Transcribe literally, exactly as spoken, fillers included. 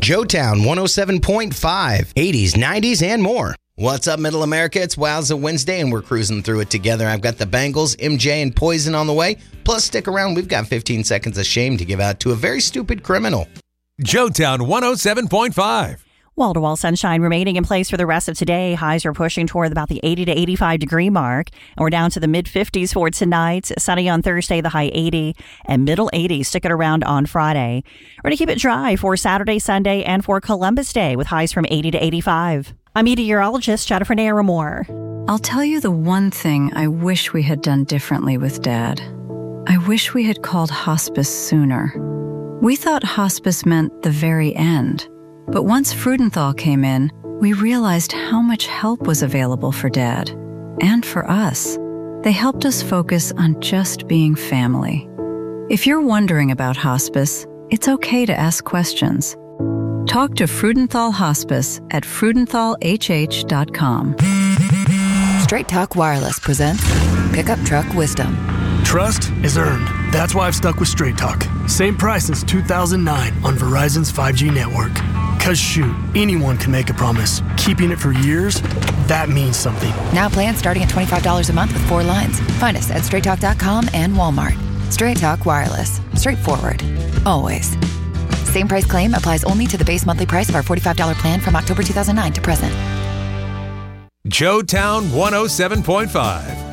Joetown one oh seven point five, eighties, nineties, and more. What's up, Middle America? It's Wowza Wednesday, and we're cruising through it together. I've got the Bengals, M J, and Poison on the way. Plus, stick around. We've got fifteen seconds of shame to give out to a very stupid criminal. Joetown one oh seven point five. Wall-to-wall sunshine remaining in place for the rest of today. Highs are pushing toward about the eighty to eighty-five degree mark. And we're down to the mid-fifties for tonight. Sunny on Thursday, the high eighty. And middle eighties sticking around on Friday. We're going to keep it dry for Saturday, Sunday, and for Columbus Day with highs from eighty to eighty-five. I'm meteorologist Jennifer Naramore. I'll tell you the one thing I wish we had done differently with Dad. I wish we had called hospice sooner. We thought hospice meant the very end. But once Freudenthal came in, we realized how much help was available for Dad and for us. They helped us focus on just being family. If you're wondering about hospice, it's okay to ask questions. Talk to Freudenthal Hospice at freudenthal h h dot com. Straight Talk Wireless presents Pickup Truck Wisdom. Trust is earned. That's why I've stuck with Straight Talk. Same price since two thousand nine on Verizon's five G network. Cause shoot, anyone can make a promise. Keeping it for years, that means something. Now plans starting at twenty-five dollars a month with four lines. Find us at straight talk dot com and Walmart. Straight Talk Wireless. Straightforward. Always. Same price claim applies only to the base monthly price of our forty-five dollars plan from October two thousand nine to present. Joetown one oh seven point five.